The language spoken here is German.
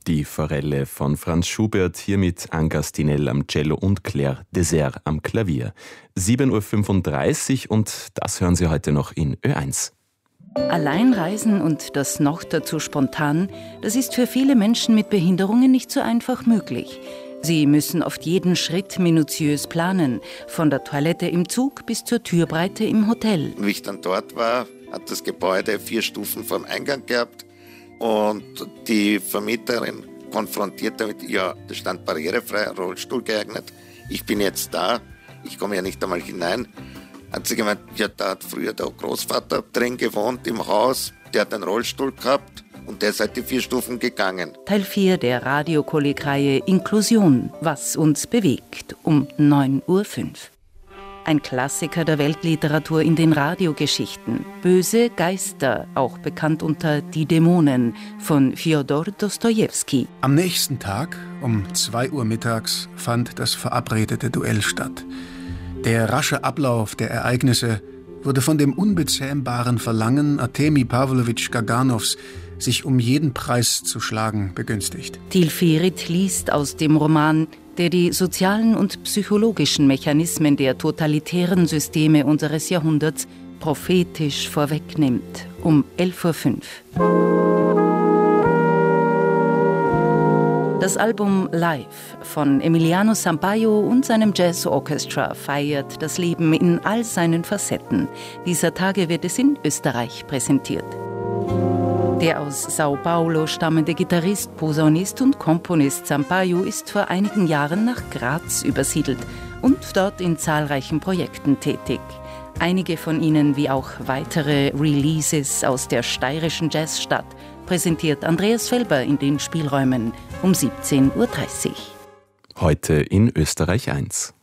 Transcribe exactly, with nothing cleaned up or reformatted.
Die Forelle von Franz Schubert, hier mit Angastinell am Cello und Claire Dessert am Klavier. sieben Uhr fünfunddreißig und das hören Sie heute noch in Ö eins. Alleinreisen und das noch dazu spontan, das ist für viele Menschen mit Behinderungen nicht so einfach möglich. Sie müssen oft jeden Schritt minutiös planen, von der Toilette im Zug bis zur Türbreite im Hotel. Wie ich dann dort war, hat das Gebäude vier Stufen vom Eingang gehabt. Und die Vermieterin konfrontiert damit, ja, das stand barrierefrei, Rollstuhl geeignet. Ich bin jetzt da, ich komme ja nicht einmal hinein. Hat sie gemeint, ja, da hat früher der Großvater drin gewohnt im Haus, der hat einen Rollstuhl gehabt und der ist seit die vier Stufen gegangen. Teil vier der Radiokolleg-Reihe Inklusion, was uns bewegt, um neun Uhr fünf. Ein Klassiker der Weltliteratur in den Radiogeschichten. Böse Geister, auch bekannt unter Die Dämonen, von Fjodor Dostojewski. Am nächsten Tag, um zwei Uhr mittags, fand das verabredete Duell statt. Der rasche Ablauf der Ereignisse wurde von dem unbezähmbaren Verlangen Artemi Pawlowitsch Gaganows, sich um jeden Preis zu schlagen, begünstigt. Til Ferit liest aus dem Roman, der die sozialen und psychologischen Mechanismen der totalitären Systeme unseres Jahrhunderts prophetisch vorwegnimmt, um elf Uhr fünf. Das Album Live von Emiliano Sampaio und seinem Jazz Orchestra feiert das Leben in all seinen Facetten. Dieser Tage wird es in Österreich präsentiert. Der aus Sao Paulo stammende Gitarrist, Posaunist und Komponist Sampaio ist vor einigen Jahren nach Graz übersiedelt und dort in zahlreichen Projekten tätig. Einige von ihnen, wie auch weitere Releases aus der steirischen Jazzstadt, präsentiert Andreas Felber in den Spielräumen um siebzehn Uhr dreißig. Heute in Österreich eins.